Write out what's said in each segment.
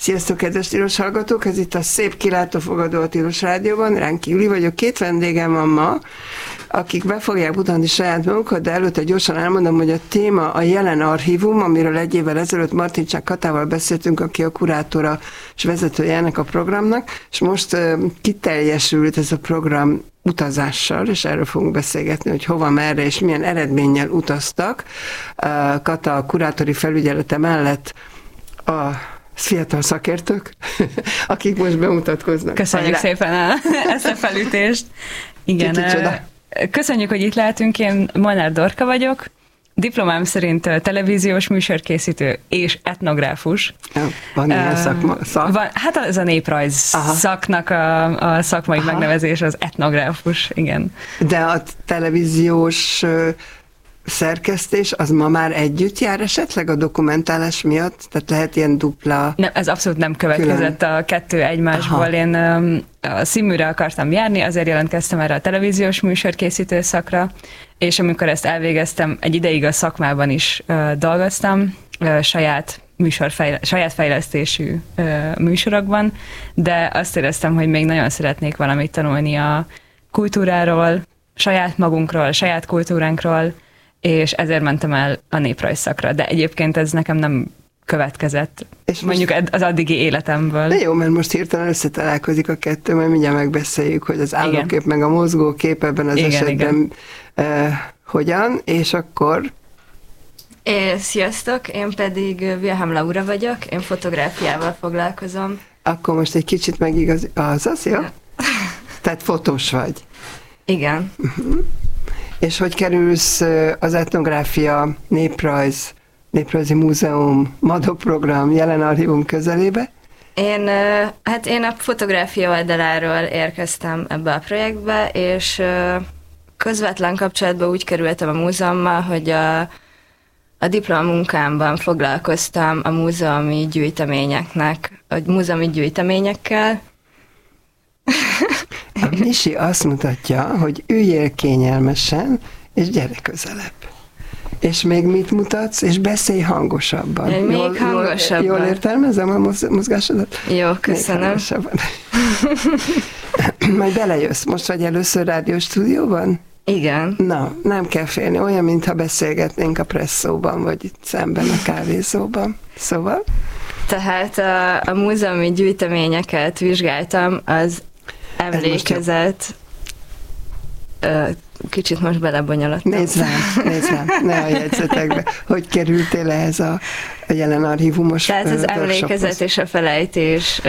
Sziasztok, kedves Tilos hallgatók! Ez itt a szép kilátófogadó a Tilos Rádióban. Ránk Júli vagyok. 2 vendégem van ma, akik be fogják mutatni saját magukat, de előtte gyorsan elmondom, hogy a téma a Jelen Archívum, amiről 1 évvel ezelőtt Martincsák Katával beszéltünk, aki a kurátora és vezetője ennek a programnak, és most kiteljesült ez a program utazással, és erről fogunk beszélgetni, hogy hova, merre és milyen eredménnyel utaztak. Kata a kurátori felügyelete mellett a fiatal szakértők, akik most bemutatkoznak. Köszönjük szépen ezt a felütést. Igen, köszönjük, hogy itt lehetünk. Én Molnár Dorka vagyok. Diplomám szerint televíziós műsorkészítő és etnográfus. Van ilyen szak? Hát ez a néprajz szaknak a szakmai megnevezés az etnográfus, igen. De a televíziós szerkesztés, az ma már együtt jár esetleg a dokumentálás miatt? Tehát lehet ilyen dupla... Nem, ez abszolút nem következett a 2 egymásból. Én a színműre akartam járni, azért jelentkeztem erre a televíziós műsorkészítő szakra, és amikor ezt elvégeztem, egy ideig a szakmában is dolgoztam, saját fejlesztésű műsorokban, de azt éreztem, hogy még nagyon szeretnék valamit tanulni a kultúráról, saját magunkról, saját kultúránkról, és ezért mentem el a néprajz szakra. De egyébként ez nekem nem következett, és mondjuk az addigi életemből. De jó, mert most hirtelen összetalálkozik a 2, majd mindjárt megbeszéljük, hogy az állókép meg a mozgókép ebben az esetben hogyan, és akkor... Sziasztok, én pedig Wilhelm Laura vagyok, én fotográfiával foglalkozom. Akkor most egy kicsit megigazolsz, jó? Tehát fotós vagy. Igen. És hogy kerülsz az etnográfia, néprajzi múzeum, MADO program, Jelen Archívum közelébe? Én a fotográfia oldaláról érkeztem ebbe a projektbe, és közvetlen kapcsolatban úgy kerültem a múzeummal, hogy a diplomamunkámban foglalkoztam a múzeumi gyűjteményekkel. A Misi azt mutatja, hogy üljél kényelmesen, és gyere közelebb. És még mit mutatsz, és beszélj hangosabban. Még hangosabban. Jól értelmezem a mozgásodat? Jó, köszönöm. Majd belejössz. Most vagy először rádióstúdióban? Igen. Na, nem kell félni. Olyan, mintha beszélgetnénk a presszóban, vagy itt szemben a kávézóban. Szóval? Tehát a múzeumi gyűjteményeket vizsgáltam, az emlékezet... Kicsit most belebonyolodtam. Nézd rám, ne a jegyzetekbe. Hogy kerültél ehhez a Jelen Archívumos Tehát az emlékezet és a felejtés,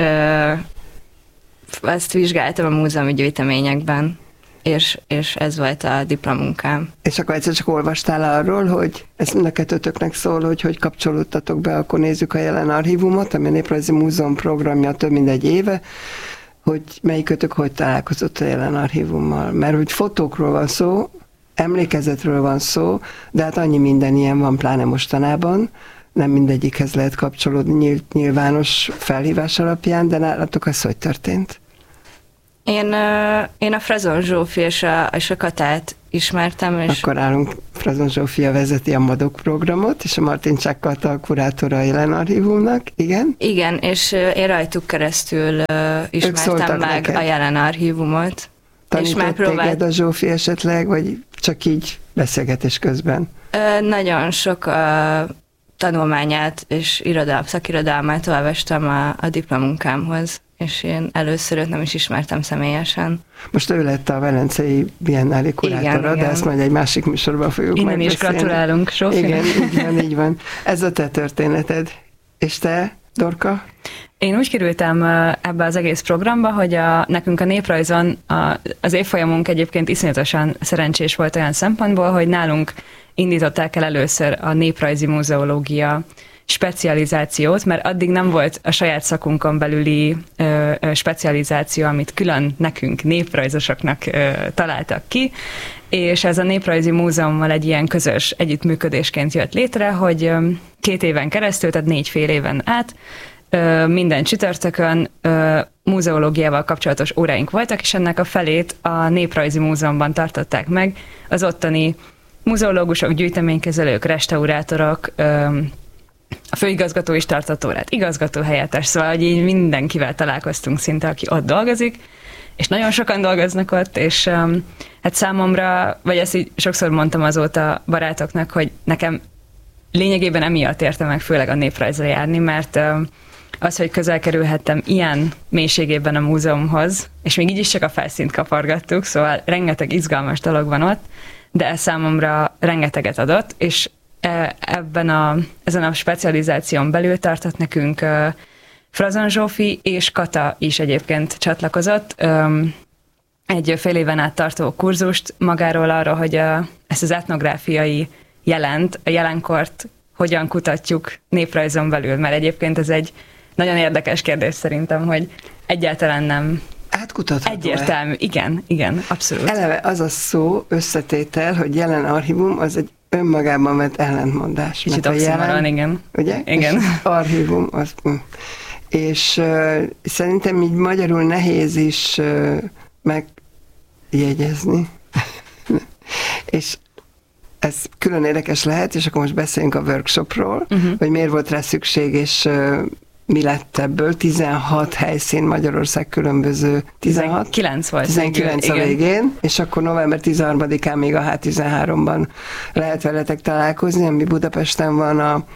azt vizsgáltam a múzeumi gyűjteményekben, és ez volt a diplomunkám. És akkor egyszer csak olvastál arról, hogy ez mind a 2-ötöknek szól, hogy kapcsolódtatok be, akkor nézzük a Jelen Archívumot, ami a Néprajzi Múzeum programja több mint 1 éve, hogy melyikötök hogy találkozott a Jelen Archívummal. Mert hogy fotókról van szó, emlékezetről van szó, de hát annyi minden ilyen van, pláne mostanában, nem mindegyikhez lehet kapcsolódni nyilvános felhívás alapján, de nálatok az hogy történt? Én a Frazon Zsófi és a Katát ismertem. És akkor állunk, Frazon Zsófia vezeti a MADOK programot, és a Martincsák Kata a kurátora a Jelen Archívumnak, igen? Igen, és én rajtuk keresztül ismertem meg neked a Jelen Archívumot. Tanított téged a Zsófi esetleg, vagy csak így beszélgetés közben? Nagyon sok tanulmányát és szakirodalmát olvastam a diplomunkámhoz, és én először őt nem is ismertem személyesen. Most ő lett a Velencei Biennáli kurátora, de ezt majd egy másik műsorban fogjuk megbeszélni. Innen is gratulálunk, Zsófi. Igen, így van. Ez a te történeted. És te, Dorka? Én úgy kerültem ebbe az egész programba, hogy nekünk a néprajzon az évfolyamunk egyébként iszonyatosan szerencsés volt olyan szempontból, hogy nálunk indították el először a néprajzi muzeológia specializációt, mert addig nem volt a saját szakunkon belüli specializáció, amit külön nekünk, néprajzosoknak találtak ki, és ez a Néprajzi Múzeummal egy ilyen közös együttműködésként jött létre, hogy 2 éven keresztül, tehát 4 fél éven át minden csütörtökön muzeológiával kapcsolatos óráink voltak, és ennek a felét a Néprajzi Múzeumban tartották meg az ottani muzeológusok, gyűjteménykezelők, restaurátorok, a főigazgató is tartott órát, igazgató helyettes, szóval, hogy így mindenkivel találkoztunk szinte, aki ott dolgozik, és nagyon sokan dolgoznak ott, és hát számomra, vagy ezt így sokszor mondtam azóta barátoknak, hogy nekem lényegében emiatt értem meg főleg a néprajzra járni, mert az, hogy közel kerülhettem ilyen mélységében a múzeumhoz, és még így is csak a felszínt kapargattuk, szóval rengeteg izgalmas dolog van ott, de ez számomra rengeteget adott, és ezen a specializáción belül tartott nekünk Frazon Zsófi és Kata is egyébként csatlakozott. Egy fél éven át tartó kurzust magáról arról, hogy ezt az etnográfiai a jelenkort hogyan kutatjuk néprajzon belül, mert egyébként ez egy nagyon érdekes kérdés szerintem, hogy egyáltalán nem egyértelmű. Igen, abszolút. Eleve az a szó, összetétel, hogy jelen archívum, az egy önmagában vett ellentmondás. Kicsit oximoron, igen. Ugye? Igen. És archívum, az... És szerintem így magyarul nehéz is megjegyezni. És ez külön érdekes lehet, és akkor most beszéljünk a workshopról, hogy miért volt rá szükség, és mi lett ebből. 16 helyszín Magyarország különböző... 19 volt. 19 a végén, és akkor november 13-án még a H13-ban lehet veletek találkozni, ami Budapesten van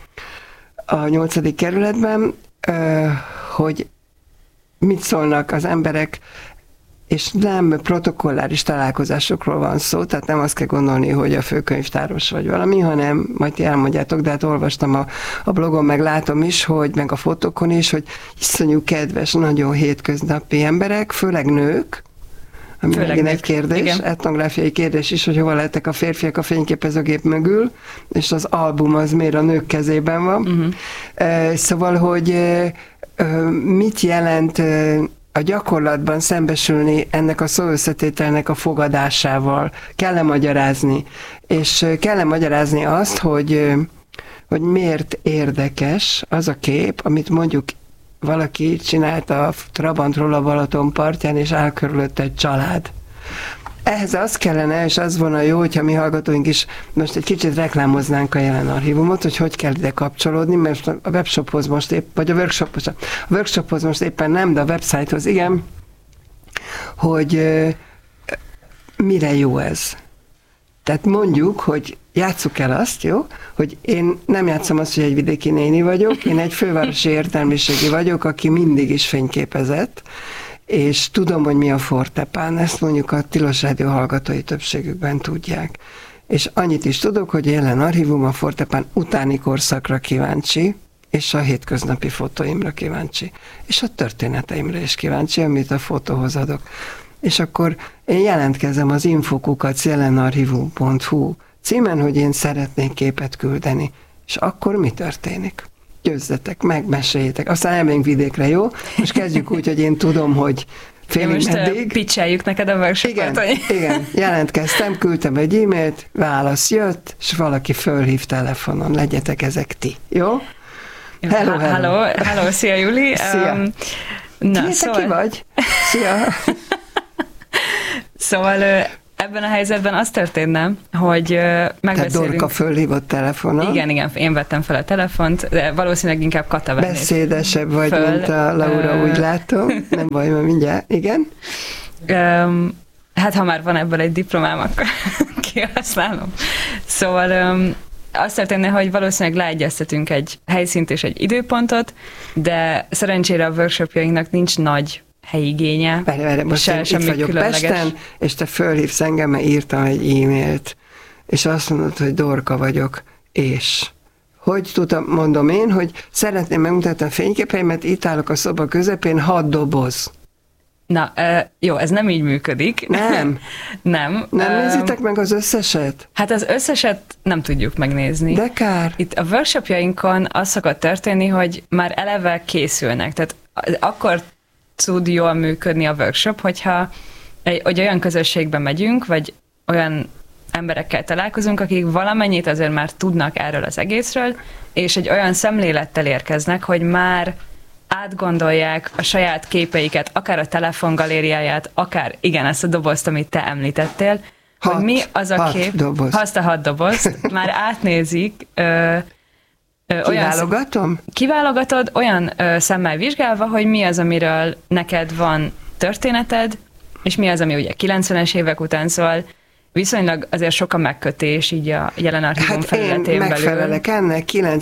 a 8. kerületben, hogy mit szólnak az emberek, és nem protokolláris találkozásokról van szó, tehát nem azt kell gondolni, hogy a főkönyvtáros vagy valami, hanem majd ti elmondjátok, de hát olvastam a blogon, meg látom is, hogy meg a fotókon is, hogy iszonyú kedves, nagyon hétköznapi emberek, főleg nők, ami megint egy kérdés, igen. Etnográfiai kérdés is, hogy hova lettek a férfiak a fényképezőgép mögül, és az album az miért a nők kezében van. Szóval, hogy mit jelent a gyakorlatban szembesülni ennek a szóösszetételnek a fogadásával, kell-e magyarázni, és kell-e magyarázni azt, hogy miért érdekes az a kép, amit mondjuk valaki csinálta a Trabantról a Balaton partján, és áll körülött egy család. Ehhez az kellene, és az volna jó, hogyha mi hallgatóink is most egy kicsit reklámoznánk a jelen archívumot, hogy kell ide kapcsolódni, mert a webshophoz most vagy a workshophoz most éppen nem, de a websitehoz igen, hogy mire jó ez. Tehát mondjuk, hogy játsszuk el azt, jó, hogy én nem játszom azt, hogy egy vidéki néni vagyok, én egy fővárosi értelmiségi vagyok, aki mindig is fényképezett, és tudom, hogy mi a fortepán, ezt mondjuk a Tilos Rádió hallgatói többségükben tudják. És annyit is tudok, hogy a jelen archívum a fortepán utáni korszakra kíváncsi, és a hétköznapi fotóimra kíváncsi, és a történeteimre is kíváncsi, amit a fotóhoz adok. És akkor én jelentkezem az info@jelenarchivum.hu címen, hogy én szeretnék képet küldeni. És akkor mi történik? Győzzetek, megmeséljétek. Aztán elmegyünk vidékre, jó? Most kezdjük úgy, hogy én tudom, hogy félig meddig. Pitcheljük neked a workshopot. Igen, jelentkeztem, küldtem egy e-mailt, válasz jött, és valaki fölhív telefonon. Legyetek ezek ti, jó? Hello, szia Juli. Szia. Ki vagy? Szia. Szóval ebben a helyzetben az történne, hogy megbeszélünk... Tehát Dorka fölhívott telefonon. Igen, én vettem fel a telefont, de valószínűleg inkább Kata venné. Beszédesebb vagy, mint a Laura, úgy látom. Nem baj, mert mindjárt. Igen? Hát ha már van ebből egy diplomám, akkor kihasználom. Szóval azt történne, hogy valószínűleg leegyeztetünk egy helyszínt és egy időpontot, de szerencsére a workshopjainknak nincs nagy helyigénye. Várj, most én itt vagyok Pesten, és te fölhívsz engem, mert írtam egy e-mailt, és azt mondod, hogy Dorka vagyok, és hogy tudom, mondom én, hogy szeretném megmutatni a fényképeimet, itt állok a szoba közepén, 6 doboz. Na, jó, ez nem így működik. Nem? Nem. Nem nézitek meg az összeset? Hát az összeset nem tudjuk megnézni. De kár. Itt a workshopjainkon az szokott történni, hogy már eleve készülnek, tehát akkor tud jól működni a workshop, hogyha egy olyan közösségbe megyünk, vagy olyan emberekkel találkozunk, akik valamennyit azért már tudnak erről az egészről, és egy olyan szemlélettel érkeznek, hogy már átgondolják a saját képeiket, akár a telefongalériáját, akár igen, ezt a dobozt, amit te említettél, hogy mi az a kép, azt a 6 dobozt, már átnézik, Kiválogatom? Kiválogatod olyan szemmel vizsgálva, hogy mi az, amiről neked van történeted, és mi az, ami ugye 90-es évek után szól, viszonylag azért sok a megkötés így a jelen archívum felületén belül. Én megfelelek ennek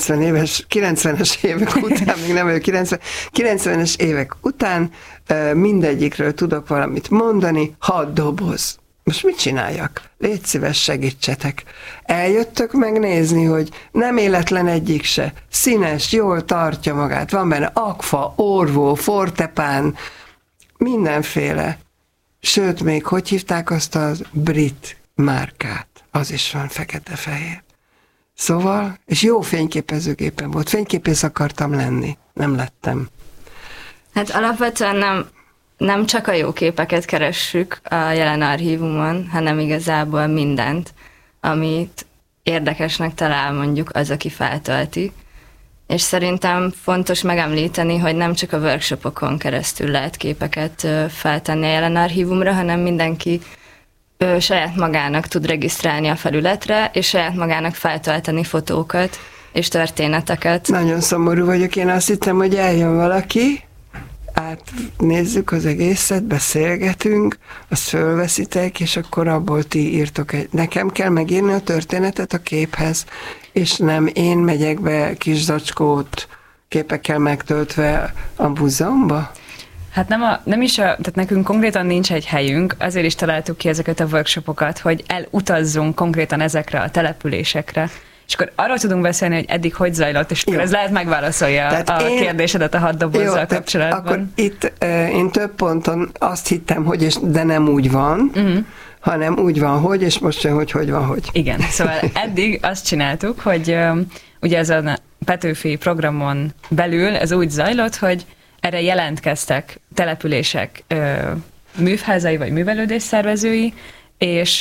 90-es évek után, még nem vagyok 90-es évek után mindegyikről tudok valamit mondani, 6 doboz. Most mit csináljak? Légy szíves, segítsetek. Eljöttök megnézni, hogy nem életlen egyik se. Színes, jól tartja magát. Van benne agfa, orvó, fortepán, mindenféle. Sőt, még hogy hívták azt az brit márkát? Az is van fekete-fehér. Szóval, és jó fényképezőgépen volt. Fényképész akartam lenni. Nem lettem. Hát alapvetően nem csak a jó képeket keressük a jelen archívumon, hanem igazából mindent, amit érdekesnek talál mondjuk az, aki feltölti. És szerintem fontos megemlíteni, hogy nem csak a workshopokon keresztül lehet képeket feltenni a jelen archívumra, hanem mindenki saját magának tud regisztrálni a felületre, és saját magának feltölteni fotókat és történeteket. Nagyon szomorú vagyok, én azt hittem, hogy eljön valaki, átnézzük az egészet, beszélgetünk, azt fölveszitek, és akkor abból ti írtok nekem kell megírni a történetet a képhez, és nem én megyek be kis zacskót képekkel megtöltve a múzeumba? Hát tehát nekünk konkrétan nincs egy helyünk, azért is találtuk ki ezeket a workshopokat, hogy elutazzunk konkrétan ezekre a településekre, és akkor arról tudunk beszélni, hogy eddig hogy zajlott, és ez lehet megválaszolja kérdésedet a 6 dobozzal kapcsolatban. Akkor itt én több ponton azt hittem, hogy de nem úgy van, hanem úgy van, hogy, és most jön, hogy van, hogy. Igen, szóval eddig azt csináltuk, hogy ugye ez a Petőfi programon belül ez úgy zajlott, hogy erre jelentkeztek települések műfházai vagy művelődésszervezői, és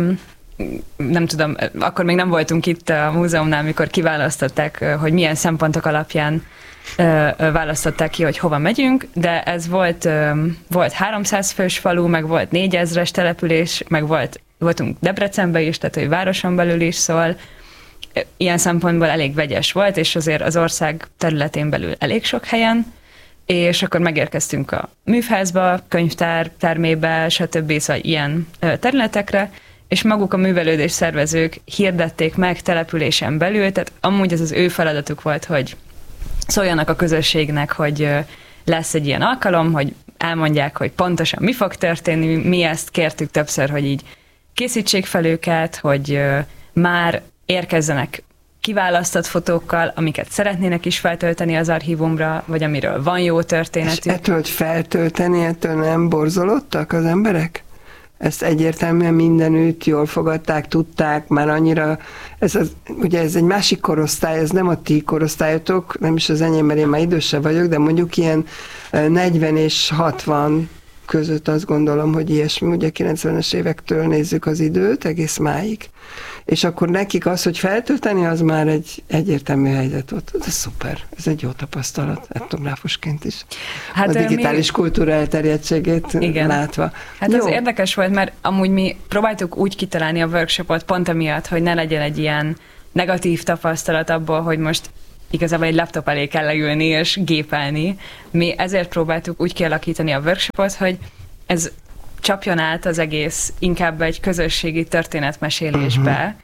nem tudom, akkor még nem voltunk itt a múzeumnál, amikor kiválasztották, hogy milyen szempontok alapján választották ki, hogy hova megyünk, de ez volt 300 fős falu, meg volt 4000-es település, meg voltunk Debrecenben is, tehát hogy városon belül is, szóval ilyen szempontból elég vegyes volt, és azért az ország területén belül elég sok helyen, és akkor megérkeztünk a műfházba, könyvtár, termébe, stb. Szóval ilyen területekre, és maguk a művelődés szervezők hirdették meg településen belül, tehát amúgy ez az ő feladatuk volt, hogy szóljanak a közösségnek, hogy lesz egy ilyen alkalom, hogy elmondják, hogy pontosan mi fog történni, mi ezt kértük többször, hogy így készítsék fel őket, hogy már érkezzenek kiválasztott fotókkal, amiket szeretnének is feltölteni az archívumra, vagy amiről van jó történetük. És ettől, hogy feltölteni, ettől nem borzolódtak az emberek? Ezt egyértelműen mindenütt jól fogadták, tudták, már annyira, ugye ez egy másik korosztály, ez nem a ti korosztályotok, nem is az enyém, mert én már idősebb vagyok, de mondjuk ilyen 40 és 60 között azt gondolom, hogy ilyesmi, ugye 90-es évektől nézzük az időt, egész máig, és akkor nekik az, hogy feltölteni, az már egy egyértelmű helyzet volt. Ez szuper, ez egy jó tapasztalat, etnográfusként is. Hát a digitális kultúra elterjedtségét látva. Hát jó. Ez érdekes volt, mert amúgy mi próbáltuk úgy kitalálni a workshopot pont amiatt, hogy ne legyen egy ilyen negatív tapasztalat abból, hogy most igazából egy laptop elé kell leülni és gépelni. Mi ezért próbáltuk úgy kialakítani a workshopot, hogy ez csapjon át az egész inkább egy közösségi történetmesélésbe,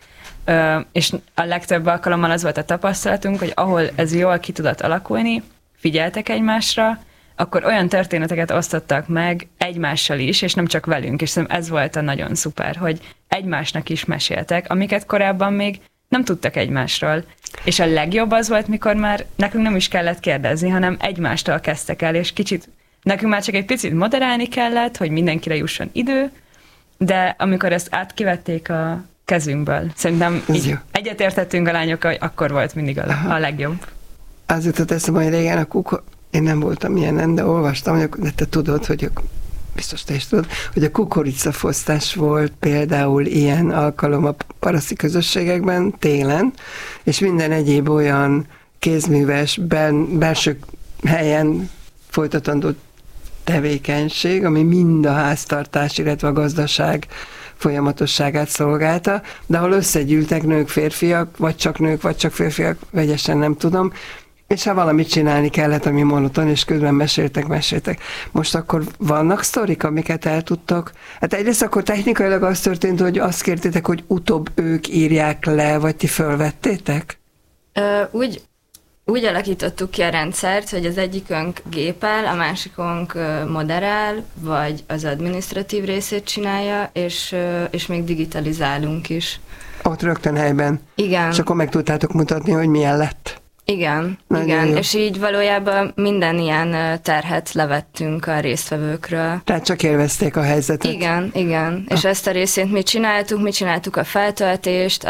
és a legtöbb alkalommal az volt a tapasztalatunk, hogy ahol ez jól ki tudott alakulni, figyeltek egymásra, akkor olyan történeteket osztottak meg egymással is, és nem csak velünk, és szerintem ez volt a nagyon szuper, hogy egymásnak is meséltek, amiket korábban még nem tudtak egymásról. És a legjobb az volt, mikor már nekünk nem is kellett kérdezni, hanem egymástól kezdtek el, és kicsit nekünk már csak egy picit moderálni kellett, hogy mindenkire jusson idő, de amikor ezt átkivették a kezünkből, szerintem egyetértettünk a lányokkal, hogy akkor volt mindig a legjobb. Az jutott eszembe, hogy régen én nem voltam ilyenen, de olvastam, de te tudod, hogy biztos te is tudod, hogy a kukoricafosztás volt például ilyen alkalom a paraszti közösségekben télen, és minden egyéb olyan kézműves, belső helyen folytatandó tevékenység, ami mind a háztartás, illetve a gazdaság folyamatosságát szolgálta, de ahol összegyűltek nők, férfiak, vagy csak férfiak, vegyesen nem tudom, és ha valamit csinálni kellett, ami monoton, és közben meséltek. Most akkor vannak sztorik, amiket el tudtok? Hát egyrészt akkor technikailag az történt, hogy azt kértétek, hogy utóbb ők írják le, vagy ti fölvettétek? Úgy alakítottuk ki a rendszert, hogy az egyikünk gépel, a másikunk moderál, vagy az adminisztratív részét csinálja, és még digitalizálunk is. Ott rögtön helyben? Igen. És akkor meg tudtátok mutatni, hogy milyen lett? Igen, és így valójában minden ilyen terhet levettünk a résztvevőkről. Tehát csak élvezték a helyzetet? Igen. És ezt a részét mi csináltuk a feltöltést,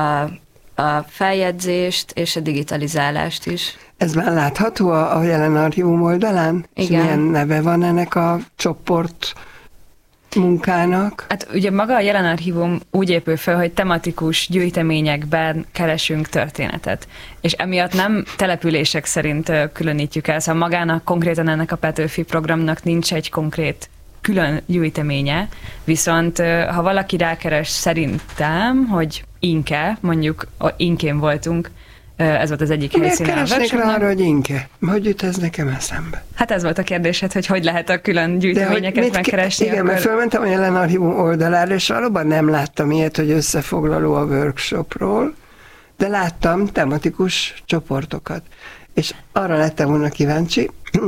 a feljegyzést és a digitalizálást is. Ez már látható a Jelen Archívum oldalán? Igen. És milyen neve van ennek a csoport munkának? Hát ugye maga a Jelen Archívum úgy épül fel, hogy tematikus gyűjteményekben keresünk történetet. És emiatt nem települések szerint különítjük el, szóval magának konkrétan ennek a Petőfi programnak nincs egy konkrét külön gyűjteménye, viszont ha valaki rákeres szerintem, hogy Inke, mondjuk Inkén voltunk, ez volt az egyik helyszín. Miért keresnék rá arra, hogy Inke? Hogy jut ez nekem eszembe? Hát ez volt a kérdésed, hogy lehet a külön gyűjteményeket megkeresni. Igen, mert fölmentem a Jelen Archívum oldalára, és valóban nem láttam ilyet, hogy összefoglaló a workshopról, de láttam tematikus csoportokat. És arra lettem volna kíváncsi,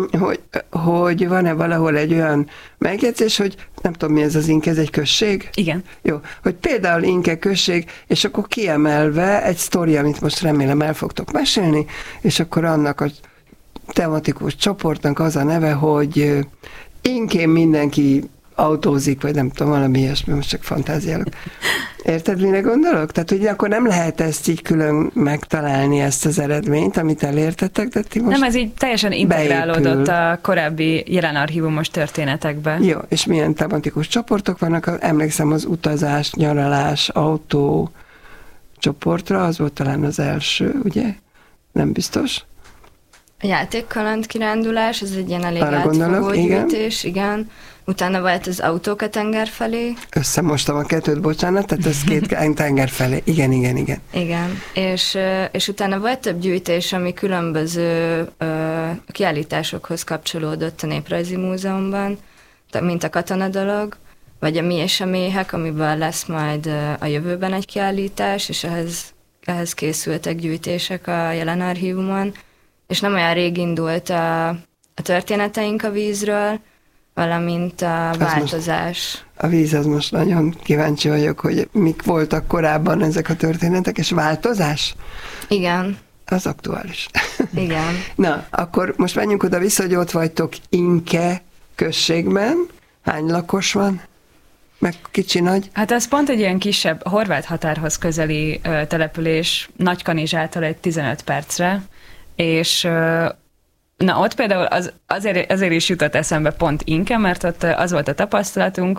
hogy van-e valahol egy olyan megjegyzés, hogy nem tudom mi ez az Inke, ez egy község? Igen. Jó, hogy például Inke község, és akkor kiemelve egy sztori, amit most remélem el fogtok mesélni, és akkor annak a tematikus csoportnak az a neve, hogy Inkén mindenki autózik, vagy nem tudom, valami ilyesmi, most csak fantáziálok. Érted, mire gondolok? Tehát, hogy akkor nem lehet ezt így külön megtalálni, ezt az eredményt, amit elértetek, de ti most nem, ez így teljesen integrálódott a korábbi Jelen Archívumos történetekbe. Jó, és milyen tematikus csoportok vannak? Emlékszem az utazás, nyaralás, autó csoportra, az volt talán az első, ugye? Nem biztos? A játékkaland kirándulás, ez egy ilyen elég átfogó gyűjtés, igen. Utána volt az autók a tenger felé. Összemostam a kettőt, bocsánat, tehát ez két tenger felé. Igen. Igen, és utána volt több gyűjtés, ami különböző kiállításokhoz kapcsolódott a Néprajzi Múzeumban, mint a Katona dolog, vagy a Mi és a méhek, amiből lesz majd a jövőben egy kiállítás, és ehhez készültek gyűjtések a Jelen Archívumon, és nem olyan rég indult a történeteink a vízről, valamint a változás. A víz, az most nagyon kíváncsi vagyok, hogy mik voltak korábban ezek a történetek, és változás? Igen. Az aktuális. Igen. Na, akkor most menjünk oda-vissza, hogy ott vagytok Inke községben. Hány lakos van? Meg kicsi, nagy? Hát ez pont egy ilyen kisebb, horvát határhoz közeli település, Nagykanizsától egy 15 percre, és na ott például azért is jutott eszembe pont Inke, mert ott az volt a tapasztalatunk,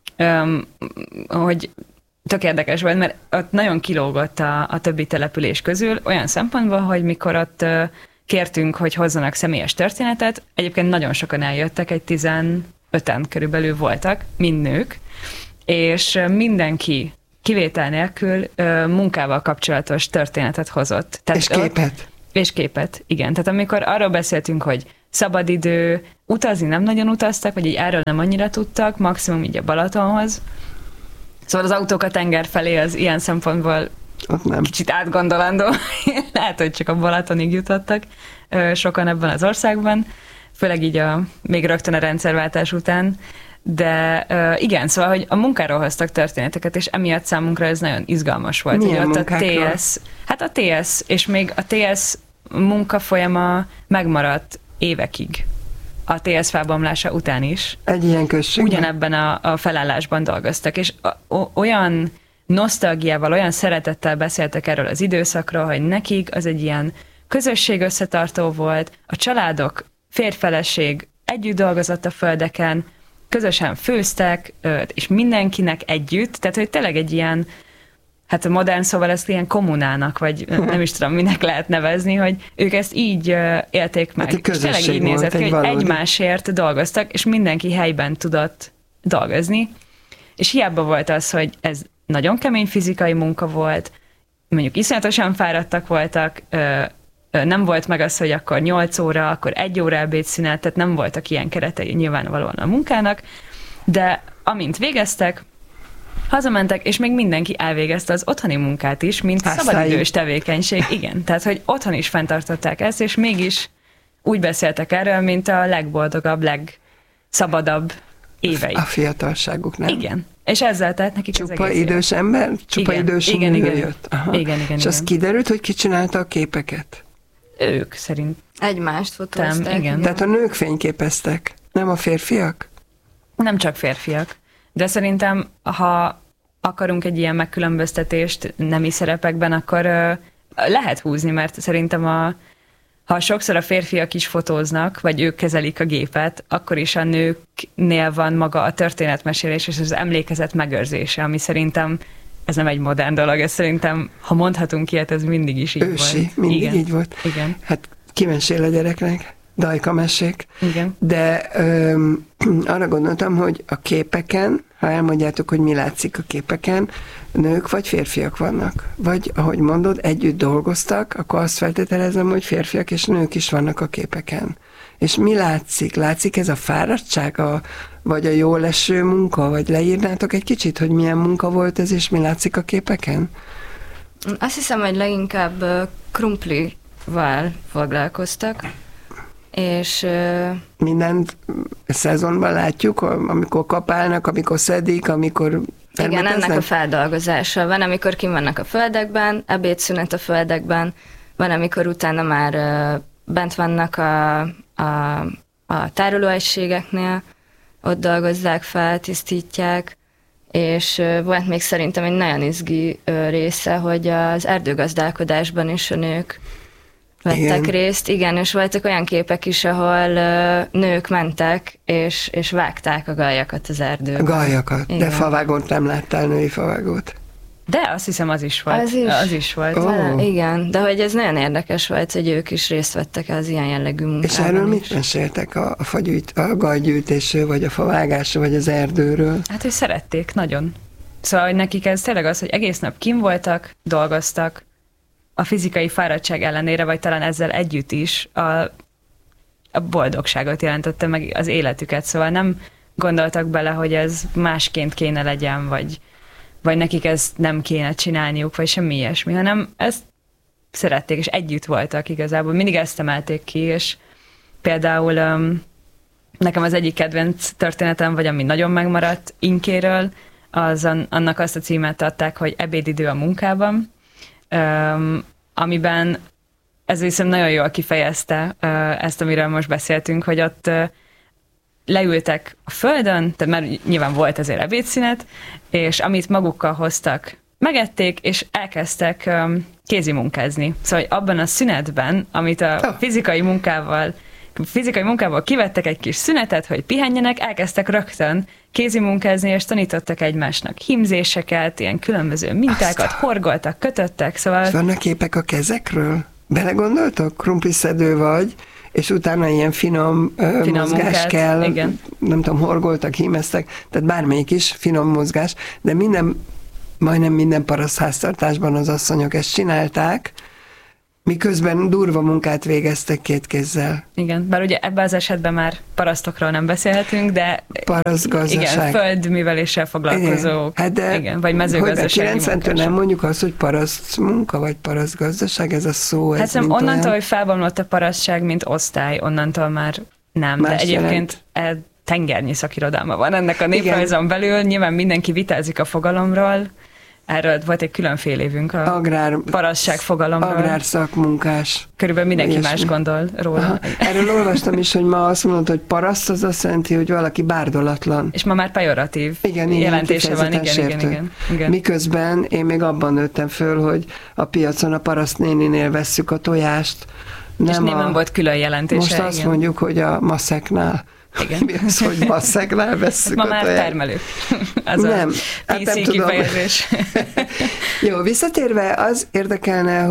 hogy tök érdekes volt, mert ott nagyon kilógott a többi település közül, olyan szempontból, hogy mikor ott kértünk, hogy hozzanak személyes történetet, egyébként nagyon sokan eljöttek, egy 15-en körülbelül voltak, mind nők, és mindenki kivétel nélkül munkával kapcsolatos történetet hozott. Tehát és képet? És képet, igen. Tehát amikor arról beszéltünk, hogy szabadidő, utazni nem nagyon utaztak, vagy így erről nem annyira tudtak, maximum így a Balatonhoz. Szóval az autók a tenger felé az ilyen szempontból kicsit átgondolandó. Lehet, hogy csak a Balatonig jutottak sokan ebben az országban, főleg így még rögtön a rendszerváltás után. De igen, szóval, hogy a munkáról hoztak történeteket, és emiatt számunkra ez nagyon izgalmas volt. Milyen hogy ott munkákról? A TS, és még a TS munkafolyama megmaradt évekig. A TS felbomlása után is. Egy ilyen községben? Ugyanebben a felállásban dolgoztak, és olyan nosztalgiával, olyan szeretettel beszéltek erről az időszakról, hogy nekik az egy ilyen közösség összetartó volt, a családok, férj-feleség együtt dolgozott a földeken, közösen főztek, és mindenkinek együtt, tehát hogy tényleg egy ilyen, hát a modern szóval ezt ilyen kommunának, vagy nem is tudom, minek lehet nevezni, hogy ők ezt így élték meg. Hát és tényleg így nézett ki, hogy egymásért dolgoztak, és mindenki helyben tudott dolgozni. És hiába volt az, hogy ez nagyon kemény fizikai munka volt, mondjuk iszonyatosan fáradtak voltak, nem volt meg az, hogy akkor 8 óra, akkor 1 óra ebédszünet, tehát nem voltak ilyen keretei nyilvánvalóan a munkának, de amint végeztek, hazamentek, és még mindenki elvégezte az otthoni munkát is, mint szabadidős tevékenység. Igen, tehát, hogy otthon is fenntartották ezt, és mégis úgy beszéltek erről, mint a legboldogabb, legszabadabb évei. A fiatalságuk, nem? Igen. És ezzel tehát nekik csupa az idős ember, csupa idős nő jött. Aha. Igen. És az kiderült, hogy ki csinálta a képeket? Ők szerint. Egymást fotózták. Igen. Tehát a nők fényképeztek, nem a férfiak? Nem csak férfiak. De szerintem, ha akarunk egy ilyen megkülönböztetést nemi szerepekben, akkor lehet húzni, mert szerintem ha sokszor a férfiak is fotóznak, vagy ők kezelik a gépet, akkor is a nőknél van maga a történetmesélés és az emlékezet megőrzése, ami szerintem ez nem egy modern dolog, ez szerintem, ha mondhatunk ilyet, ez mindig is így Ősi, volt. mindig Igen. így volt. Igen. Hát kimesél a gyereknek, Dajka mesék. Igen. De arra gondoltam, hogy a képeken, ha elmondjátok, hogy mi látszik a képeken, nők vagy férfiak vannak. Vagy, ahogy mondod, együtt dolgoztak, akkor azt feltételezem, hogy férfiak és nők is vannak a képeken. És mi látszik? Látszik ez a fáradtság, vagy a jól eső munka? Vagy leírnátok egy kicsit, hogy milyen munka volt ez, és mi látszik a képeken? Azt hiszem, hogy leginkább krumplival foglalkoztak, és mindent szezonban látjuk, amikor kapálnak, amikor szedik, amikor igen, ennek a feldolgozása. Van, amikor kimennek a földekben, ebédszünet a földekben, van, amikor utána már bent vannak a tárolóegységeknél, ott dolgozzák fel, tisztítják, és volt még szerintem egy nagyon izgi része, hogy az erdőgazdálkodásban is a nők vettek részt. Igen, és voltak olyan képek is, ahol nők mentek, és vágták a galjakat az erdőben. A galjakat? Igen. De favágót nem láttál, női favágót? De azt hiszem, az is volt. Az is volt. Oh. Igen, de hogy ez nagyon érdekes volt, hogy ők is részt vettek az ilyen jellegű munkában. És erről mit meséltek a gajgyűjtésről, vagy a favágásról, vagy az erdőről? Hát, hogy szerették nagyon. Szóval, hogy nekik ez tényleg az, hogy egész nap kim voltak, dolgoztak, a fizikai fáradtság ellenére, vagy talán ezzel együtt is a boldogságot jelentette meg az életüket. Szóval nem gondoltak bele, hogy ez másként kéne legyen, vagy nekik ezt nem kéne csinálniuk, vagy semmi ilyesmi, hanem ezt szerették, és együtt voltak igazából. Mindig ezt emelték ki, és például nekem az egyik kedvenc történetem, vagy ami nagyon megmaradt Inkéről, annak azt a címet adták, hogy Ebédidő a munkában, amiben ez viszont nagyon jól kifejezte ezt, amiről most beszéltünk, hogy ott leültek a földön, tehát már nyilván volt azért ebédszünet, és amit magukkal hoztak, megették, és elkezdtek kézimunkázni. Szóval abban a szünetben, amit a fizikai munkából kivettek egy kis szünetet, hogy pihenjenek, elkezdtek rögtön kézimunkázni, és tanítottak egymásnak hímzéseket, ilyen különböző mintákat, horgoltak, kötöttek, szóval... Vannak képek a kezekről? Belegondoltok? Krumpliszedő vagy, és utána ilyen finom mozgás munkát, kell, igen. Nem tudom, horgoltak, hímeztek, tehát bármelyik is finom mozgás, de majdnem minden parasztháztartásban az asszonyok ezt csinálták, miközben durva munkát végeztek két kézzel. Igen, bár ugye ebben az esetben már parasztokról nem beszélhetünk, de parasztgazdaság. Igen, földműveléssel foglalkozó, hát de, igen, vagy mezőgazdasági munkások. 90-től nem mondjuk azt, hogy paraszt munka, vagy parasztgazdaság, ez a szó. Hát ez onnantól, olyan... hogy felbomlott a parasztság, mint osztály, onnantól már nem. Más de egyébként tengernyi szakirodalma van ennek a néprajzon belül, nyilván mindenki vitázik a fogalomról. Erről volt egy különféle évünk a parasztság fogalomról. Agrárszakmunkás. Körülbelül mindenki más gondol róla. Aha. Erről olvastam is, hogy ma azt mondod, hogy paraszt, az azt jelenti, hogy valaki bárdolatlan. És ma már pejoratív jelentése van. Igen. Miközben én még abban nőttem föl, hogy a piacon a paraszt néninél vesszük a tojást, És nem volt külön jelentése. Most azt mondjuk, hogy a maszeknál. Igen. Mi az, hogy maszeknál vesszük ma már termelők. Az nem, a PC nem kifejezés. Jó, visszatérve az érdekelne,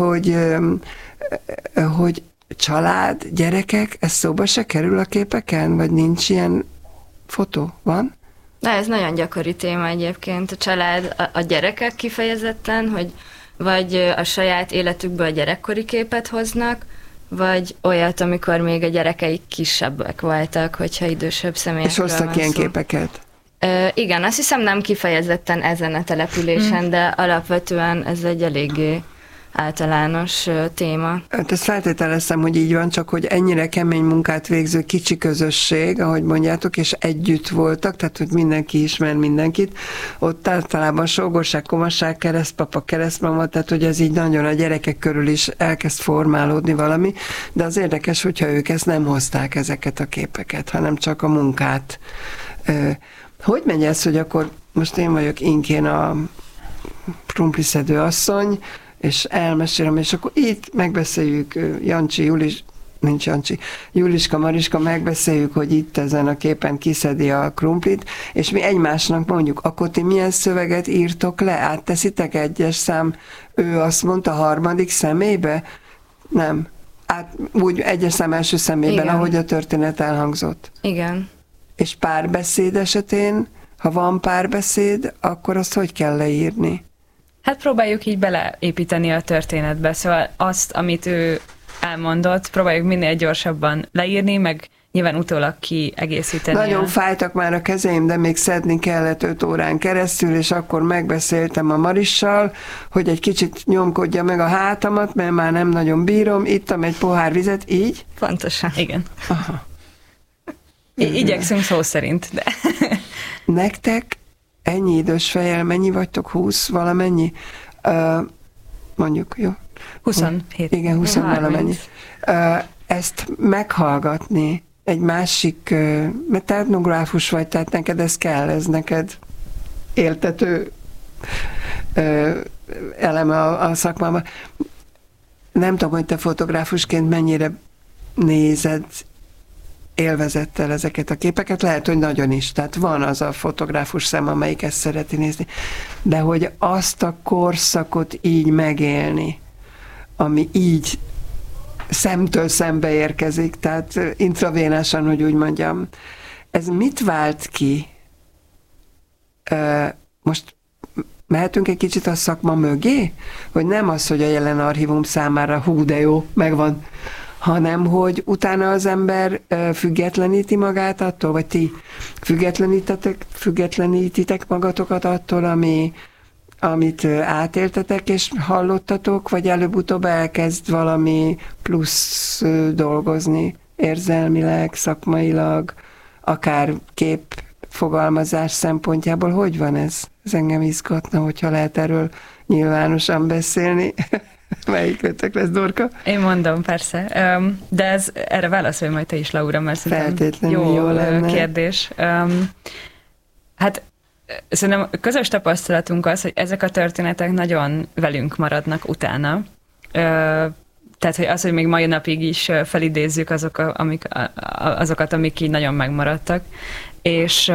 hogy család, gyerekek, ez szóba se kerül a képeken? Vagy nincs ilyen fotó? Van? Na, ez nagyon gyakori téma egyébként. A család, a gyerekek kifejezetten, hogy vagy a saját életükből a gyerekkori képet hoznak, vagy olyat, amikor még a gyerekeik kisebbek voltak, hogyha idősebb személyekről és hoztak ilyen képeket? Igen, azt hiszem nem kifejezetten ezen a településen, de alapvetően ez egy eléggé általános téma. Ezt feltételeztem, hogy így van, csak hogy ennyire kemény munkát végző kicsi közösség, ahogy mondjátok, és együtt voltak, tehát hogy mindenki ismer mindenkit. Ott általában sógorság, komasság, keresztpapa, keresztmama, tehát hogy ez így nagyon a gyerekek körül is elkezd formálódni valami, de az érdekes, hogyha ők ezt nem hozták, ezeket a képeket, hanem csak a munkát. Hogy megy ez, hogy akkor most én vagyok Inkén a krumpliszedő asszony, és elmesélem, és akkor itt megbeszéljük, Jancsi, nincs Jancsi, Juliska, Mariska, megbeszéljük, hogy itt ezen a képen kiszedi a krumplit, és mi egymásnak mondjuk, akkor ti milyen szöveget írtok le? Átteszitek egyes szám, ő azt mondta harmadik személybe? Nem. Úgy egyes szám első személyben, igen, ahogy a történet elhangzott. Igen. És párbeszéd esetén, ha van párbeszéd, akkor azt hogy kell leírni? Hát próbáljuk így beleépíteni a történetbe, szóval azt, amit ő elmondott, próbáljuk minél gyorsabban leírni, meg nyilván utólag kiegészíteni. Nagyon fájtak már a kezeim, de még szedni kellett 5 órán keresztül, és akkor megbeszéltem a Marissal, hogy egy kicsit nyomkodja meg a hátamat, mert már nem nagyon bírom, ittam egy pohár vizet, így? Pontosan. Igen. Aha. Igyekszünk szó szerint, de... Nektek ennyi idős fejjel, mennyi vagytok? 20 valamennyi? Mondjuk, jó? 27. Igen, 20 valamennyi. Ezt meghallgatni egy másik, mert te etnográfus vagy, tehát neked ez kell, ez neked éltető eleme a szakmában. Nem tudom, hogy te fotográfusként mennyire nézed élvezettel ezeket a képeket, lehet, hogy nagyon is. Tehát van az a fotográfus szem, amelyik ezt szereti nézni. De hogy azt a korszakot így megélni, ami így szemtől szembe érkezik, tehát intravénásan, hogy úgy mondjam, ez mit vált ki? Most mehetünk egy kicsit a szakma mögé? Hogy nem az, hogy a jelen archívum számára hú, de jó, megvan, hanem hogy utána az ember függetleníti magát attól, vagy ti függetlenítitek magatokat attól, amit átéltetek és hallottatok, vagy előbb-utóbb elkezd valami plusz dolgozni érzelmileg, szakmailag, akár képfogalmazás szempontjából. Hogy van ez? Ez engem izgatna, hogyha lehet erről nyilvánosan beszélni. Melyikőtök lesz, Dorka? Én mondom, persze. De erre válaszolj majd te is, Laura, mert szerintem jó kérdés. Hát szerintem közös tapasztalatunk az, hogy ezek a történetek nagyon velünk maradnak utána. Tehát, hogy az, hogy még mai napig is felidézzük azokat, amik így nagyon megmaradtak. És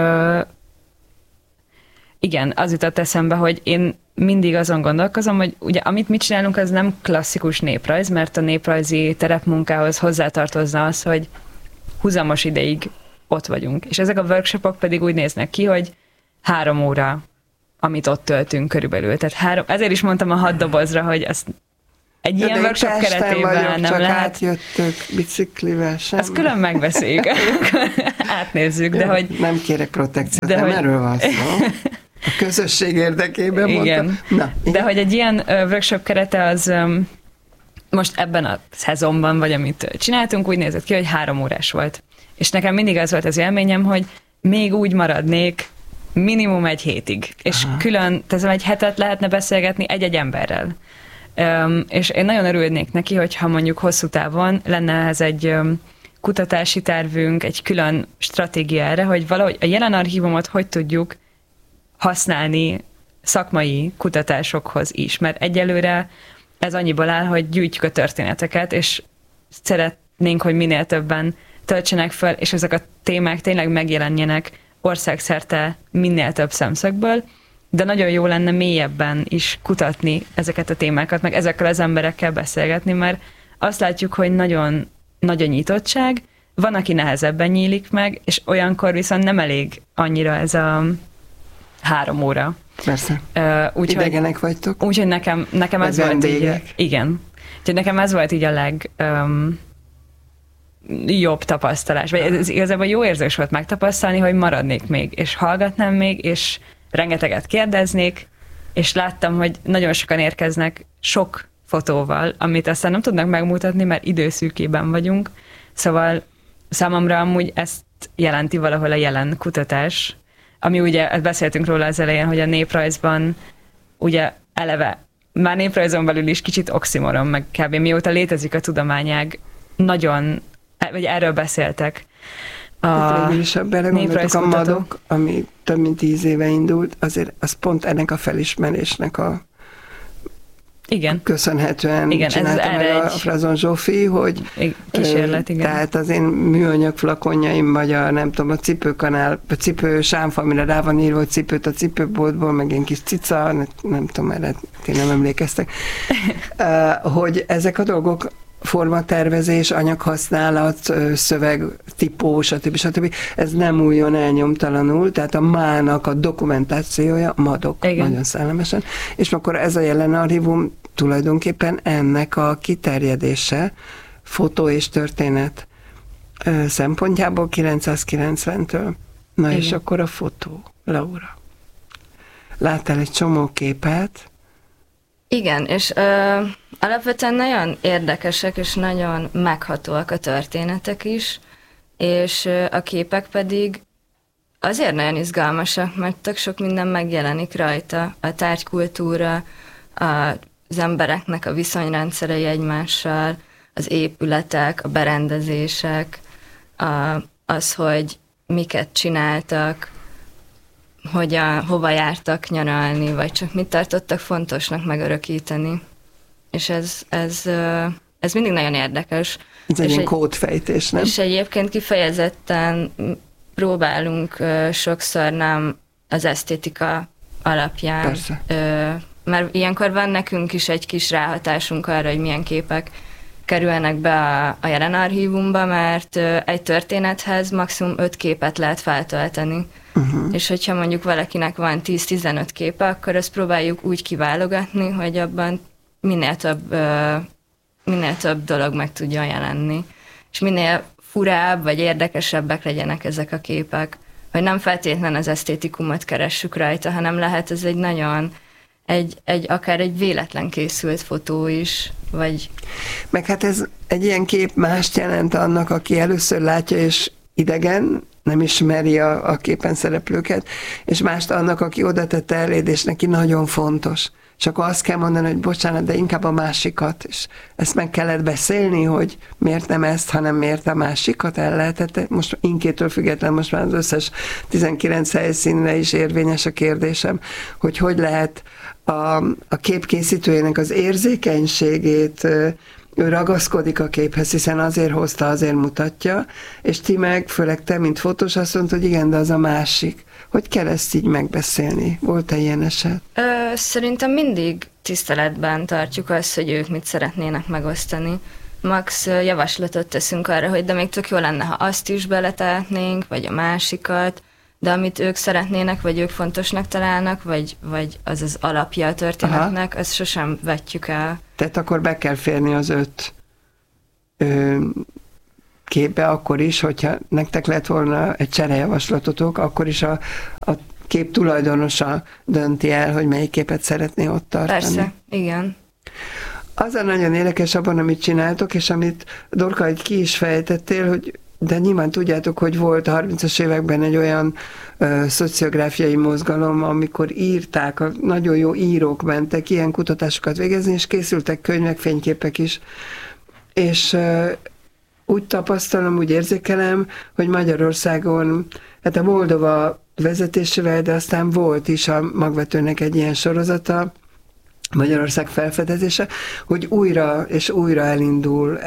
igen, az jutott eszembe, hogy én mindig azon gondolkozom, hogy ugye amit mi csinálunk, az nem klasszikus néprajz, mert a néprajzi terepmunkához hozzátartozna az, hogy húzamos ideig ott vagyunk. És ezek a workshopok pedig úgy néznek ki, hogy 3 óra, amit ott töltünk körülbelül. Tehát ezért is mondtam a 6 dobozra, hogy azt egy ilyen workshop keretében nem csak lehet. Átjöttök biciklivel sem. Azt külön megbeszéljük, átnézzük, de hogy... Nem kérek protekciót, nem erről van szó. A közösség érdekében igen. mondtam. De hogy egy ilyen workshop kerete az most ebben a szezonban, vagy amit csináltunk, úgy nézett ki, hogy 3 órás volt. És nekem mindig az volt az élményem, hogy még úgy maradnék minimum 1 hétig. És külön, tehát egy hetet lehetne beszélgetni egy-egy emberrel. És én nagyon örülnék neki, hogyha mondjuk hosszú távon lenne ez egy kutatási tervünk, egy külön stratégia erre, hogy valahogy a jelen archívumot hogy tudjuk használni szakmai kutatásokhoz is. Mert egyelőre ez annyiból áll, hogy gyűjtjük a történeteket, és szeretnénk, hogy minél többen töltsenek fel, és ezek a témák tényleg megjelenjenek országszerte minél több szemszögből, de nagyon jó lenne mélyebben is kutatni ezeket a témákat, meg ezekkel az emberekkel beszélgetni, mert azt látjuk, hogy nagyon nagy a nyitottság, van, aki nehezebben nyílik meg, és olyankor viszont nem elég annyira ez a 3 óra. Persze. Idegenek vagytok. Úgyhogy nekem ez volt így, igen. Úgyhogy nekem ez volt így a jobb tapasztalás. Vagy ez igazából jó érzés volt megtapasztalni, hogy maradnék még, és hallgatnám még, és rengeteget kérdeznék, és láttam, hogy nagyon sokan érkeznek sok fotóval, amit aztán nem tudnak megmutatni, mert időszűkében vagyunk. Szóval számomra amúgy ezt jelenti valahol a jelen kutatás, ami ugye, beszéltünk róla az elején, hogy a néprajzban ugye eleve, már néprajzon belül is kicsit oximoron, meg kb. Mióta létezik a tudományág, nagyon, vagy erről beszéltek. Végül is, ha belegondoltuk, a MADOK, ami több mint 10 éve indult, azért az pont ennek a felismerésnek a igen. Köszönhetően igen, csinálta meg a Frazon Zsófi, hogy kísérlet, igen. Tehát az én műanyag flakonjaim, vagy nem tudom, a cipőkanál, a cipő sámfa, amire rá van írva, hogy cipőt a cipőboltból, meg ilyen kis cica, nem tudom, erre én nem emlékeztek, hogy ezek a dolgok, formatervezés, anyaghasználat, szöveg, tipó, stb. Ez nem újjon elnyomtalanul, tehát a mának a dokumentációja, MADOK, nagyon szellemesen, és akkor ez a jelen archívum tulajdonképpen ennek a kiterjedése, fotó és történet szempontjából 990-től. Na igen. És akkor a fotó, Laura. Láttál egy csomó képet? Igen, és alapvetően nagyon érdekesek, és nagyon meghatóak a történetek is, és a képek pedig azért nagyon izgalmasak, mert tök sok minden megjelenik rajta. A tárgykultúra, az embereknek a viszonyrendszerei egymással, az épületek, a berendezések, az, hogy miket csináltak, hova jártak nyaralni, vagy csak mit tartottak fontosnak megörökíteni. És ez mindig nagyon érdekes. Ez egy kódfejtés, nem? És egyébként kifejezetten próbálunk sokszor nem az esztétika alapján. Persze. Mert ilyenkor van nekünk is egy kis ráhatásunk arra, hogy milyen képek kerülnek be a jelen archívumba, mert egy történethez maximum 5 képet lehet feltölteni. És hogyha mondjuk valakinek van 10-15 képe, akkor ezt próbáljuk úgy kiválogatni, hogy abban minél több dolog meg tudjon jelenni. És minél furább vagy érdekesebbek legyenek ezek a képek. Hogy nem feltétlen az esztétikumot keressük rajta, hanem lehet ez egy nagyon, akár egy véletlen készült fotó is, vagy... Meg hát ez egy ilyen kép mást jelent annak, aki először látja, és idegen, nem ismeri a képen szereplőket, és mást annak, aki oda tette eléd, és neki nagyon fontos. És akkor azt kell mondani, hogy bocsánat, de inkább a másikat, és ezt meg kellett beszélni, hogy miért nem ezt, hanem miért a másikat el lehetett. Most inkétől független, most már az összes 19 helyszínre is érvényes a kérdésem, hogy lehet a kép készítőjének az érzékenységét, ő ragaszkodik a képhez, hiszen azért hozta, azért mutatja, és ti meg, főleg te, mint fotós, azt mondtad, hogy igen, de az a másik. Hogy kell ezt így megbeszélni? Volt-e ilyen eset? Szerintem mindig tiszteletben tartjuk azt, hogy ők mit szeretnének megosztani. Max javaslatot teszünk arra, hogy de még tök jó lenne, ha azt is beletehetnénk, vagy a másikat, de amit ők szeretnének, vagy ők fontosnak találnak, vagy az alapja a történetnek, azt sosem vetjük el. Tehát akkor be kell férni az 5 képbe akkor is, hogyha nektek lett volna egy cserejavaslatotok, akkor is a kép tulajdonosa dönti el, hogy melyik képet szeretné ott tartani. Persze, igen. Az a nagyon érdekes abban, amit csináltok, és amit Dorka, hogy ki is fejtettél, hogy de nyilván tudjátok, hogy volt a 30-as években egy olyan szociográfiai mozgalom, amikor írták, nagyon jó írók mentek ilyen kutatásokat végezni, és készültek könyvek, fényképek is. És úgy tapasztalom, úgy érzékelem, hogy Magyarországon, hát a Moldova vezetésével, de aztán volt is a Magvetőnek egy ilyen sorozata, Magyarország felfedezése, hogy újra és újra elindul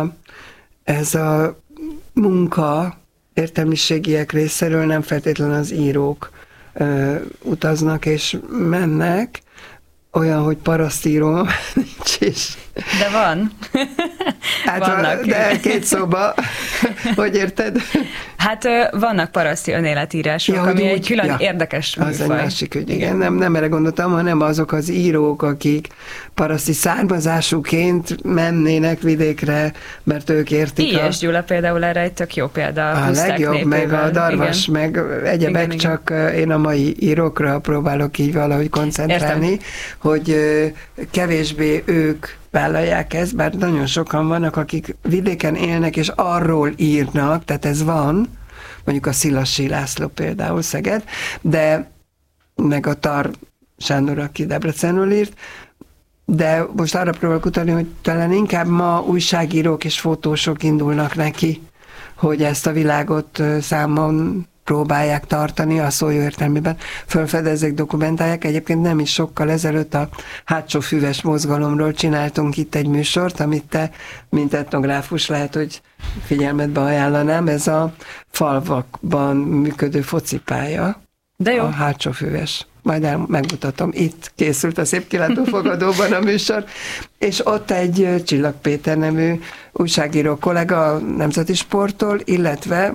ez a munka értelmiségiek részéről, nem feltétlenül az írók utaznak és mennek, olyan, hogy parasztíró nincs is. De van. Hát vannak. De két szóba, hogy érted? Hát vannak paraszti önéletírások, ami egy külön érdekes műfaj. Az egy másik ügy, igen. Nem erre gondoltam, hanem azok az írók, akik paraszti származásúként mennének vidékre, mert ők értik. I.S. Gyula például erre egy tök jó példa. A legjobb, népével. Meg a Darvas, igen. Meg egyebek, igen, csak én a mai írókra próbálok így valahogy koncentrálni, értem. Hogy kevésbé ők vállalják ezt, bár nagyon sokan vannak, akik vidéken élnek, és arról írnak, tehát ez van, mondjuk a Szilassi László például Szeged, de meg a Tar Sándor, aki Debrecenről írt, de most arra próbálok utalni, hogy talán inkább ma újságírók és fotósok indulnak neki, hogy ezt a világot számon próbálják tartani a szó jó értelmében, fölfedezzék, dokumentálják. Egyébként nem is sokkal ezelőtt a hátsó füves mozgalomról csináltunk itt egy műsort, amit te, mint etnográfus lehet, hogy figyelmetbe ajánlanám, ez a falvakban működő focipálya. De jó. A hátsó füves. Majd megmutatom. Itt készült a Szép kilátó fogadóban a műsor, és ott egy Csillag Péter nevű újságíró kollega a Nemzeti Sporttól, illetve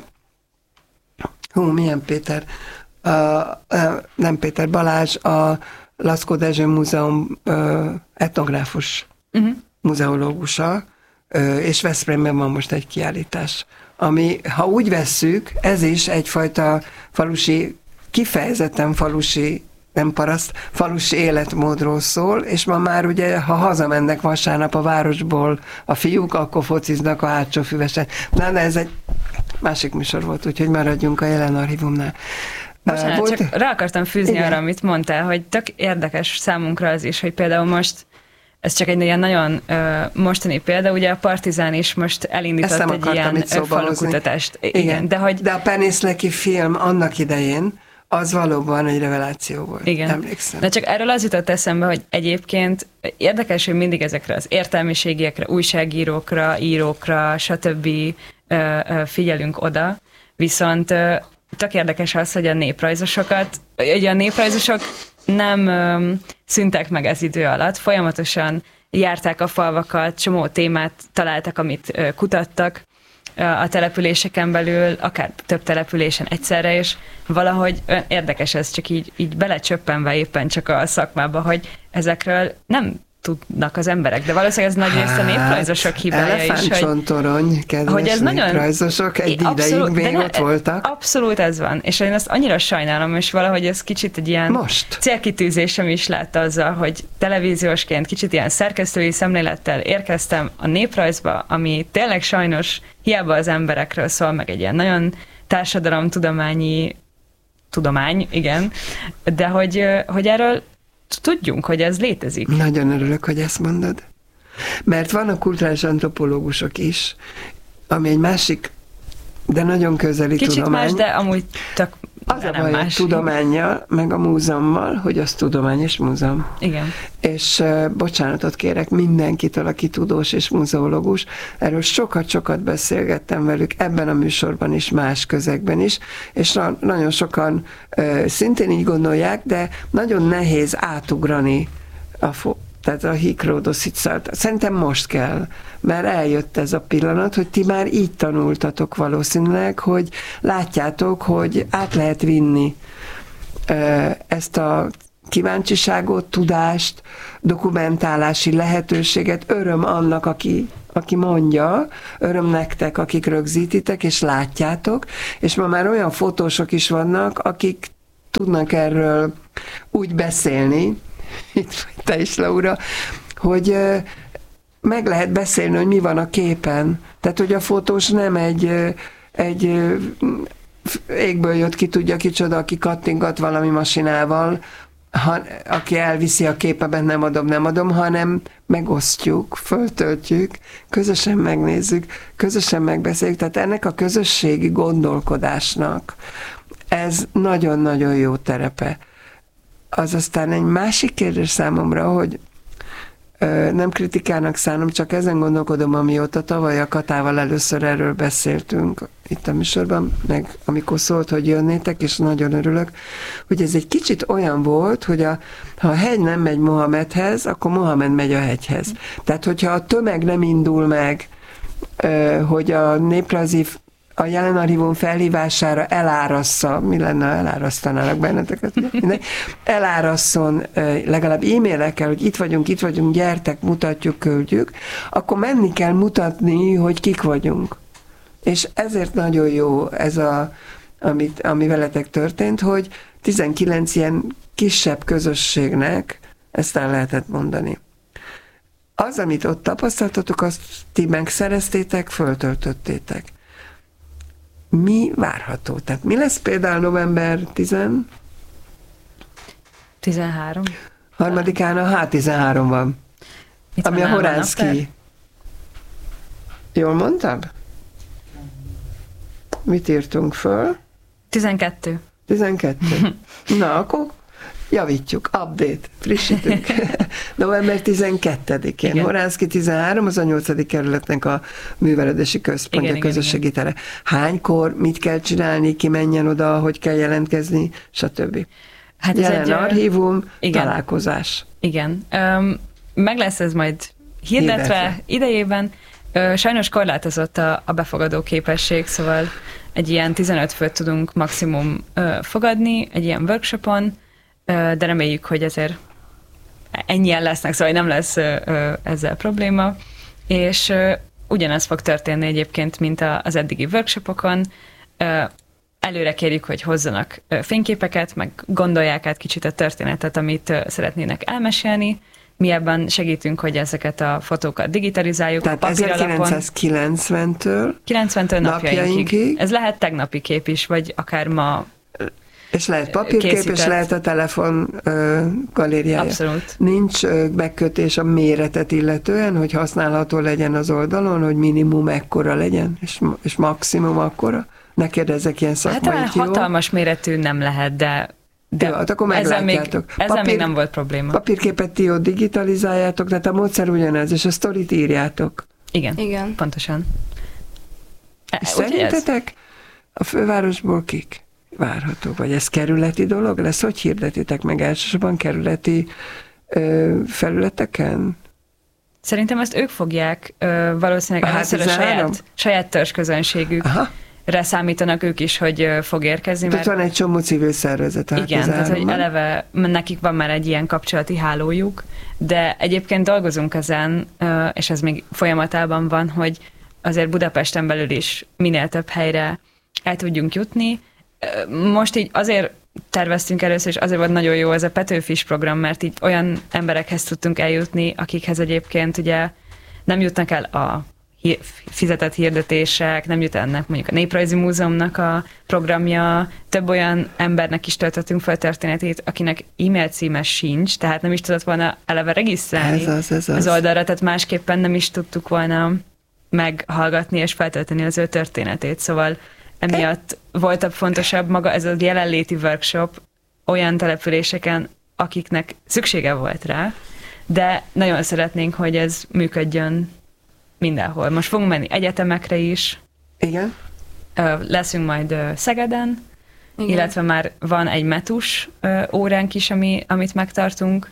milyen Péter? Nem Péter Balázs, a Laszkó Dezső Múzeum etnográfus muzeológusa, és Veszprémben van most egy kiállítás, ami, ha úgy vesszük, ez is egyfajta falusi, kifejezetten falusi, nem paraszt, falusi életmódról szól, és ma már ugye, ha hazamennek vasárnap a városból a fiúk, akkor fociznak a hátsó füvesen. De ez egy másik műsor volt, úgyhogy maradjunk a jelen archívumnál. Bocsánat, csak rá akartam fűzni arra, amit mondtál, hogy tök érdekes számunkra az is, hogy például most, ez csak egy ilyen nagyon mostani példa, ugye a Partizán is most elindított egy ilyen falukutatást. Igen, de a Penészleki film annak idején, az valóban egy reveláció volt, igen. Emlékszem. De csak erről az jutott eszembe, hogy egyébként érdekes, hogy mindig ezekre az értelmiségiekre, újságírókra, írókra, stb. Figyelünk oda, viszont tök érdekes az, hogy a néprajzosokat, ugye a néprajzosok nem szüntek meg ez idő alatt, folyamatosan járták a falvakat, csomó témát találtak, amit kutattak a településeken belül, akár több településen egyszerre, és valahogy érdekes ez, csak így belecsöppenve éppen csak a szakmába, hogy ezekről nem tudnak az emberek, de valószínűleg ez nagy részt a néprajzosok hibája is, hogy, hogy ez néprajzosok egy ideig még ott voltak. Abszolút ez van, és én azt annyira sajnálom, és valahogy ez kicsit egy ilyen célkitűzésem is lett azzal, hogy televíziósként kicsit ilyen szerkesztői szemlélettel érkeztem a néprajzba, ami tényleg sajnos hiába az emberekről szól, meg egy ilyen nagyon társadalomtudományi tudomány, igen, de hogy erről tudjunk, hogy ez létezik. Nagyon örülök, hogy ezt mondod. Mert vannak kulturális antropológusok is, ami egy másik, de nagyon közeli kicsit tudomány. Kicsit más, de amúgy csak az a baj a tudománnyal, meg a múzeummal, hogy az tudomány és múzeum. Igen. És bocsánatot kérek mindenkitől, aki tudós és muzeológus. Erről sokat-sokat beszélgettem velük ebben a műsorban is, más közegben is, és nagyon sokan szintén így gondolják, de nagyon nehéz átugrani tehát a hikródoszicát. Szerintem most kell, mert eljött ez a pillanat, hogy ti már így tanultatok valószínűleg, hogy látjátok, hogy át lehet vinni ezt a kíváncsiságot, tudást, dokumentálási lehetőséget. Öröm annak, aki mondja, öröm nektek, akik rögzítitek, és látjátok, és ma már olyan fotósok is vannak, akik tudnak erről úgy beszélni, itt te is, Laura, hogy meg lehet beszélni, hogy mi van a képen. Tehát, hogy a fotós nem egy égből jött ki tudja kicsoda, aki kattingat valami masinával, aki elviszi a képeben, nem adom, hanem megosztjuk, föltöltjük, közösen megnézzük, közösen megbeszéljük. Tehát ennek a közösségi gondolkodásnak ez nagyon-nagyon jó terepe. Az aztán egy másik kérdés számomra, hogy nem kritikának szánom, csak ezen gondolkodom, amióta tavaly a Katával először erről beszéltünk itt a műsorban, meg amikor szólt, hogy jönnétek, és nagyon örülök, hogy ez egy kicsit olyan volt, hogy ha a hegy nem megy Mohamedhez, akkor Mohamed megy a hegyhez. Tehát, hogyha a tömeg nem indul meg, hogy a néprajzi a jelenarchívum felhívására elárassza, mi lenne, ha elárasztanának benneteket? Elárasszon legalább e-mailekkel, hogy itt vagyunk, gyertek, mutatjuk, küldjük, akkor menni kell mutatni, hogy kik vagyunk. És ezért nagyon jó ez ami veletek történt, hogy 19 ilyen kisebb közösségnek ezt el lehetett mondani. Az, amit ott tapasztaltatok, azt ti megszereztétek, föltöltöttétek. Mi várható? Tehát mi lesz például november 13. Harmadikán a H13 van. Mit ami a Horánszky. Jól mondtam? Mit írtunk föl? 12. 12. Na, akkor javítjuk, update, frissítünk. November 12-én. Horánszky 13, az a 8. kerületnek a művelődési központja, közösségi tere. Hánykor, mit kell csinálni, ki menjen oda, hogy kell jelentkezni, stb. Hát jelen archívum, találkozás. Igen. Meg lesz ez majd hirdetve idejében. Sajnos korlátozott a befogadó képesség, szóval egy ilyen 15 főt tudunk maximum fogadni egy ilyen workshopon, de reméljük, hogy ezért ennyien lesznek, szóval nem lesz ezzel probléma, és ugyanaz fog történni egyébként, mint az eddigi workshopokon. Előre kérjük, hogy hozzanak fényképeket, meg gondolják át kicsit a történetet, amit szeretnének elmesélni. Mi ebben segítünk, hogy ezeket a fotókat digitalizáljuk. Tehát 1990-től napjainkig. Ez lehet tegnapi kép is, vagy akár ma. És lehet papírkép, és lehet a telefon galériája. Abszolút. Nincs megkötés a méretet illetően, hogy használható legyen az oldalon, hogy minimum ekkora legyen, és maximum akkora? Ne kérdezzek ilyen szakmai. Hát hatalmas méretű nem lehet, de jó, hát akkor meglátjátok. Ezzel még nem volt probléma. Papírképet ti ott digitalizáljátok, tehát a módszer ugyanez, és a sztorit írjátok. Igen. Pontosan. És szerintetek a fővárosból kik várható? Vagy ez kerületi dolog lesz? Hogy hirdetitek meg elsősorban kerületi felületeken? Szerintem ezt ők fogják valószínűleg először a saját törzsközönségük. Számítanak ők is, hogy fog érkezni. Tehát van egy csomó civil szervezet. Igen, tehát hogy eleve nekik van már egy ilyen kapcsolati hálójuk, de egyébként dolgozunk ezen, és ez még folyamatában van, hogy azért Budapesten belül is minél több helyre el tudjunk jutni. Most így azért terveztünk először, és azért volt nagyon jó ez a Petőfis program, mert így olyan emberekhez tudtunk eljutni, akikhez egyébként ugye nem jutnak el a fizetett hirdetések, nem jut ennek mondjuk a Néprajzi Múzeumnak a programja, több olyan embernek is töltöttünk fel történetét, akinek e-mail címe sincs, tehát nem is tudott volna eleve regisztrálni az oldalra, tehát másképpen nem is tudtuk volna meghallgatni és feltölteni az ő történetét, szóval emiatt volt fontosabb maga ez a jelenléti workshop olyan településeken, akiknek szüksége volt rá, de nagyon szeretnénk, hogy ez működjön mindenhol. Most fogunk menni egyetemekre is. Igen. Leszünk majd Szegeden, illetve már van egy metus óránk is, amit megtartunk.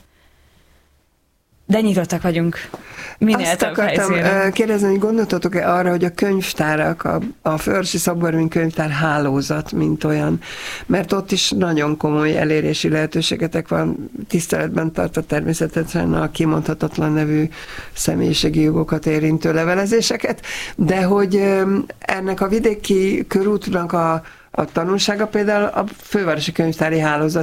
De nyitottak vagyunk minél több helyszínre. Azt akartam kérdezni, hogy gondoltatok-e arra, hogy a könyvtárak, a Fővárosi Szabadalmi Könyvtár hálózat, mint olyan, mert ott is nagyon komoly elérési lehetőségetek van, tiszteletben tartva természetesen a kimondhatatlan nevű személyiségi jogokat érintő levelezéseket, de hogy ennek a vidéki körútnak a tanulsága például a Fővárosi Könyvtári Hálózat